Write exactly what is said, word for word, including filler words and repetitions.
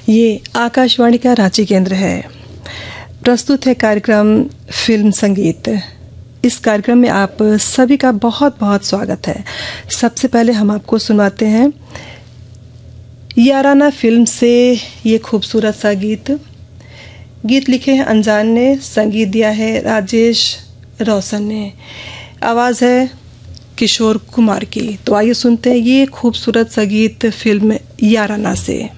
ये आकाशवाणी का रांची केंद्र है। प्रस्तुत है कार्यक्रम फिल्म संगीत। इस कार्यक्रम में आप सभी का बहुत बहुत स्वागत है। सबसे पहले हम आपको सुनाते हैं याराना फिल्म से ये खूबसूरत सा गीत। गीत लिखे हैं अनजान ने, संगीत दिया है राजेश रोशन ने, आवाज़ है किशोर कुमार की। तो आइए सुनते हैं ये खूबसूरत सा गीत फिल्म याराना से।